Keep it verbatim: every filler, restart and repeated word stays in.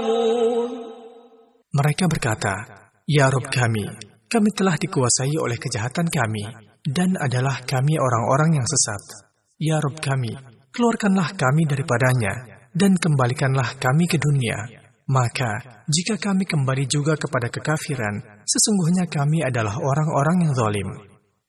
Mereka berkata, "Ya Rabb kami, kami telah dikuasai oleh kejahatan kami, dan adalah kami orang-orang yang sesat. Ya Rabb kami, keluarkanlah kami daripadanya, dan kembalikanlah kami ke dunia. Maka, jika kami kembali juga kepada kekafiran, sesungguhnya kami adalah orang-orang yang zalim."